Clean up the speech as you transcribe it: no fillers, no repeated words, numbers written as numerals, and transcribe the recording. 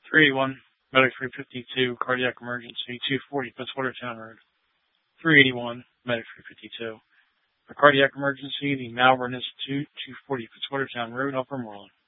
381, Medic 352, cardiac emergency, 240, Fitzwatertown Road. 381, Medic 352. For cardiac emergency, the Malvern Institute, 240 Fitzwatertown Road, Upper Moreland.